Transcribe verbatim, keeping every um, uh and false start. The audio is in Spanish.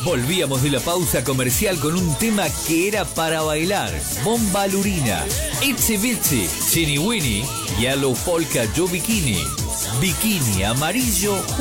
Volvíamos de la pausa comercial con un tema que era para bailar. Bomba Lurina, Itsy Bitsy, Chini Winnie, Yellow Polka Joe Bikini, Bikini Amarillo.